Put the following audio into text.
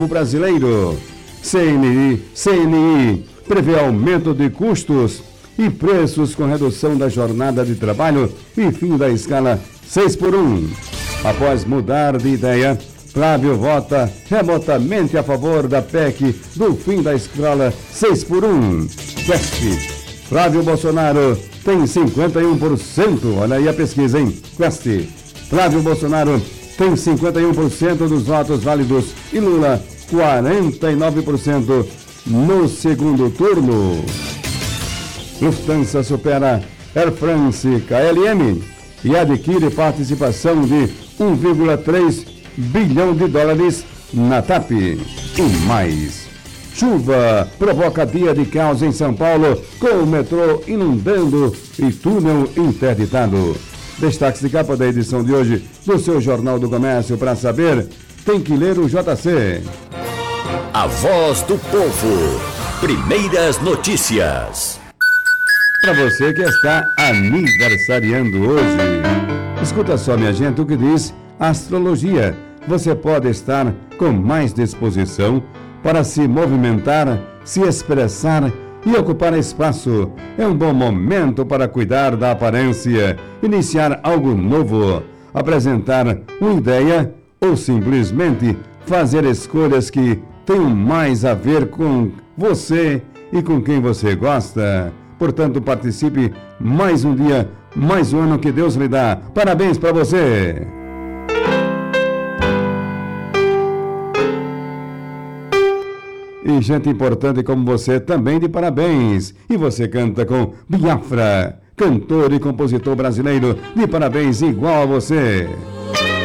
brasileiro. CNI prevê aumento de custos e preços com redução da jornada de trabalho e fim da escala 6x1. Após mudar de ideia, Flávio vota remotamente a favor da PEC do fim da escala 6x1. Quest. Flávio Bolsonaro tem 51%. Olha aí a pesquisa, hein? Quest. Flávio Bolsonaro tem 51% dos votos válidos e Lula 49% no segundo turno. Lufthansa supera Air France KLM e adquire participação de 1,3 bilhão de dólares na TAP. E mais. Chuva provoca dia de caos em São Paulo, com o metrô inundando e túnel interditado. Destaques de capa da edição de hoje do seu Jornal do Comércio. Para saber, tem que ler o JC. A voz do povo. Primeiras notícias. Para você que está aniversariando hoje, escuta só, minha gente, o que diz a astrologia. Você pode estar com mais disposição para se movimentar, se expressar e ocupar espaço. É um bom momento para cuidar da aparência, iniciar algo novo, apresentar uma ideia ou simplesmente fazer escolhas que tenham mais a ver com você e com quem você gosta. Portanto, participe mais um dia, mais um ano que Deus lhe dá. Parabéns para você! E gente importante como você também de parabéns. E você canta com Biafra, cantor e compositor brasileiro de parabéns igual a você.